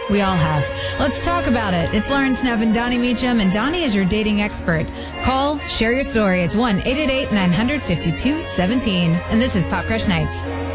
We all have. Let's talk about it. It's Lauren Snev and Donnie Meacham, and Donnie is your dating expert. Call, share your story. It's 1-888-900-5217. And this is Pop Crush Nights.